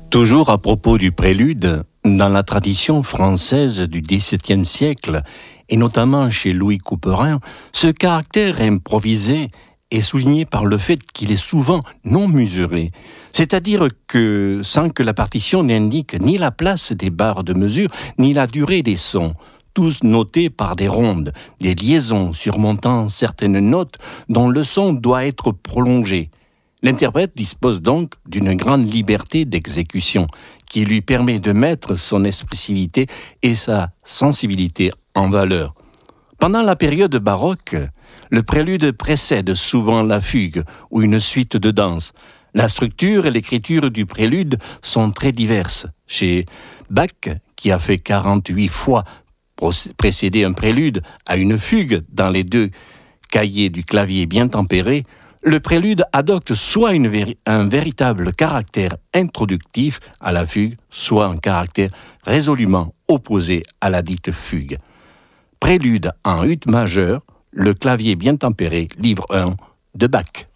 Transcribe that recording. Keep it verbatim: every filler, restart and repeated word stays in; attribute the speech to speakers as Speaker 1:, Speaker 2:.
Speaker 1: Toujours à propos du prélude, dans la tradition française du dix-septième siècle, et notamment chez Louis Couperin, ce caractère improvisé est souligné par le fait qu'il est souvent non mesuré, c'est-à-dire que sans que la partition n'indique ni la place des barres de mesure, ni la durée des sons, tous notés par des rondes, des liaisons surmontant certaines notes dont le son doit être prolongé. L'interprète dispose donc d'une grande liberté d'exécution qui lui permet de mettre son expressivité et sa sensibilité en valeur. Pendant la période baroque, le prélude précède souvent la fugue ou une suite de danses. La structure et l'écriture du prélude sont très diverses. Chez Bach, qui a fait quarante-huit fois précéder un prélude à une fugue dans les deux cahiers du clavier bien tempéré, le prélude adopte soit une véri- un véritable caractère introductif à la fugue, soit un caractère résolument opposé à la dite fugue. Prélude en ut majeur, le clavier bien tempéré, livre un de Bach.